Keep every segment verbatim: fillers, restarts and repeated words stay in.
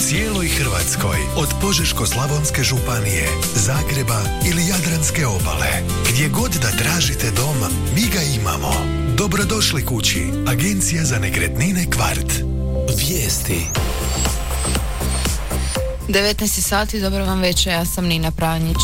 cijeloj Hrvatskoj, od Požeško-slavonske županije, Zagreba ili Jadranske obale. Gdje god da tražite dom, mi ga imamo. Dobrodošli kući. Agencija za nekretnine Kvart. Vijesti. devetnaest sati, dobro vam večer, ja sam Nina Pranjić.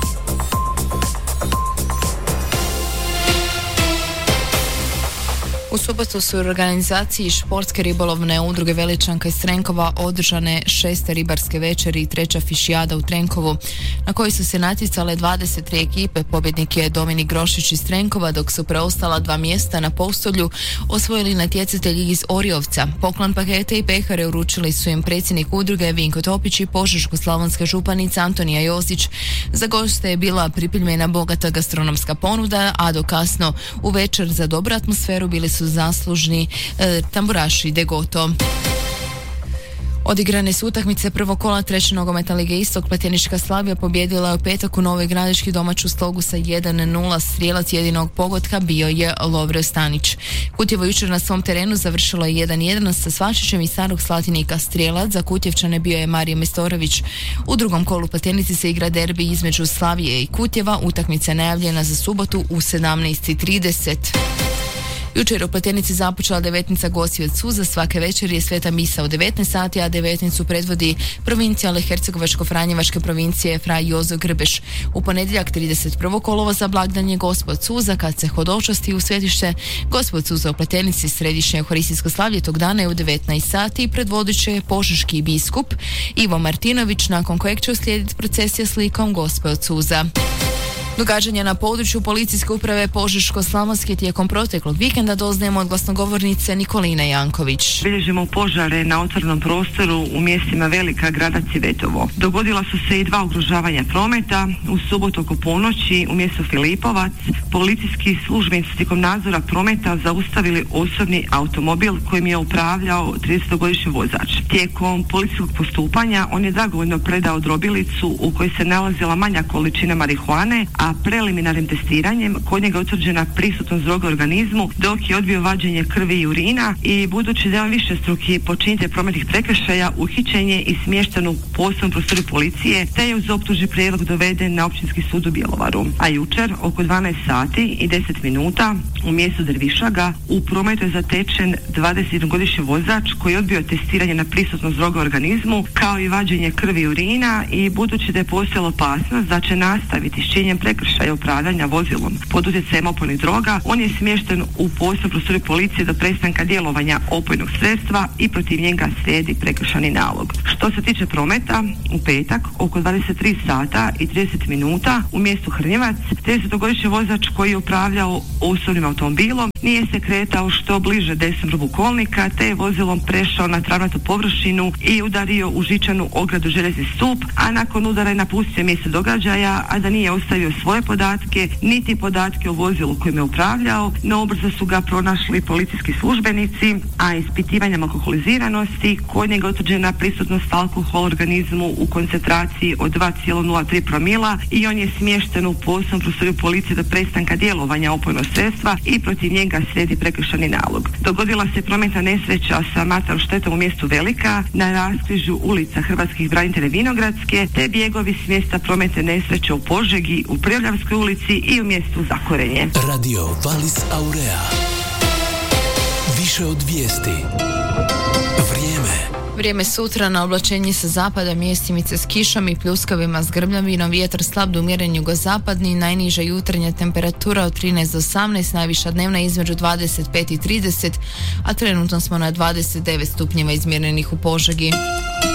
U subotu su u organizaciji športske ribolovne udruge Veličanka iz Trenkova održane šeste ribarske večeri i treća fišijada u Trenkovu, na kojoj su se natjecale dvadeset tri ekipe. Pobjednik je Dominik Grošić iz Trenkova, dok su preostala dva mjesta na postolju osvojili natjecatelji iz Oriovca. Poklon pakete i pehare uručili su im predsjednik udruge Vinko Topić i Požeško-slavonska županica Antonija Jozić. Za goste je bila pripremljena bogata gastronomska ponuda, a do kasno u večer za dobru atmosferu bili su zaslužni e, tamburaši Degoto. Odigrane su utakmice prvog kola treće nogometne lige Istok. Platjenička Slavija pobijedila je u petak u Novoj Gradiški domaću Slogu sa jedan nula. Strijelac jedinog pogotka bio je Lovre Stanić. Kutjevo jučer na svom terenu završilo je jedan jedan sa Svačićem i Starog Slatinika. Strijelac za Kutjevčane bio je Marija Mestorović. U drugom kolu Platjenici se igra derbi između Slavije i Kutjeva. Utakmica je najavljena za subotu u sedamnaest i trideset. Jučer u Platjenici započela devetnica Gosjed-Suza. Svake večer je sveta misa u devetnaest sati, a devetnicu predvodi provincijale Hercegovačko-Franjevačke provincije Fra Jozo Grbeš. U ponedjeljak trideset prvog kolovoza blagdan je Gospod Suza, kad se hodočasti u svetište Gospod Suza u Platjenici. Središnje euharistijsko slavlje tog dana je u devetnaest sati, predvodit će požeški biskup Ivo Martinović, nakon kojeg će uslijediti procesija s likom Gospod Suza. Događanja na području policijske uprave Požeško-slavonske tijekom proteklog vikenda doznajemo od glasnogovornice Nikoline Janković. Bilježimo požare na otvorenom prostoru u mjestima Velika, Gradac i Vetovo. Dogodila su se i dva ugrožavanja prometa. U subotu oko ponoći u mjestu Filipovac policijski službenici tijekom nadzora prometa zaustavili osobni automobil kojim je upravljao tridesetogodišnji vozač. Tijekom policijskog postupanja on je dragovoljno predao drobilicu u kojoj se nalazila manja količina marihuane, a preliminarnim testiranjem kod njega je utvrđena prisutnost droge u organizmu, dok je odbio vađenje krvi i urina, i budući da je on višestruki počinitelj prometnih prekršaja, uhićen je i smješten u posebnom prostoru policije, te je uz optužni prijedlog doveden na Općinski sud u Bjelovaru. A jučer oko dvanaest sati i deset minuta u mjestu Drvišaga u prometu je zatečen dvadesetjednogodišnji vozač koji je odbio testiranje na prisutnost droge u organizmu, kao i vađenje krvi i urina, i budući da je postojala opasnost da će nastaviti s činjenjem prekršaja upravljanja vozilom pod utjecajem opojnih droga, on je smješten u posebnom prostoru policije do prestanka djelovanja opojnog sredstva i protiv njega slijedi prekršajni nalog. Što se tiče prometa, u petak oko dvadeset tri sata i trideset minuta u mjestu Hrnjevac tridesetogodišnji vozač koji je upravljao osobnim automobilom nije se kretao što bliže desnom robu kolnika, te je vozilom prešao na travnatu površinu i udario u žičanu ogradu željezni stup, a nakon udara je napustio mjesto događaja, a da nije ostavio svoje podatke niti podatke o vozilu kojim je upravljao. No ubrzo su ga pronašli policijski službenici, a ispitivanjem alkoholiziranosti kod njega utvrđena prisutnost alkohola u organizmu u koncentraciji od dva zarez nula tri promila i on je smješten u posebnom prostoru policije do prestanka djelovanja opojnog sredstva i protiv njega slijedi prekršajni nalog. Dogodila se prometna nesreća sa materijalnom štetom u mjestu Velika na raskrižju ulica Hrvatskih branitelja Vinogradske, te bjegovi s mjesta prometne nesreće u Požegi, u Prevljavskoj ulici i u mjestu Zakorenje. Radio Valis Aurea. Više od vijesti. Vrijeme. Vrijeme sutra na oblačenje sa zapada, mjestimice s kišom i pljuskavima s grmljavinom, vjetar slab do umjeren jugozapadni, najniža jutarnja temperatura od trinaest do osamnaest, najviša dnevna između dvadeset pet i trideset, a trenutno smo na dvadeset devet stupnjeva izmjerenih u Požegi.